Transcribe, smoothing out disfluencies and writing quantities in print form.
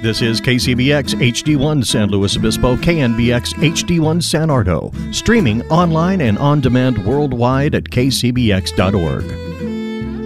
This is KCBX HD1 San Luis Obispo, KNBX HD1 San Ardo, streaming online and on demand worldwide at kcbx.org.